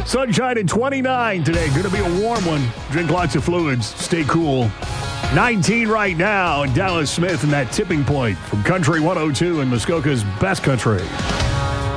Sunshine at 29 today. Going to be a warm one. Drink lots of fluids. Stay cool. 19 right now. And Dallas Smith in that tipping point from Country 102 and Muskoka's Best Country.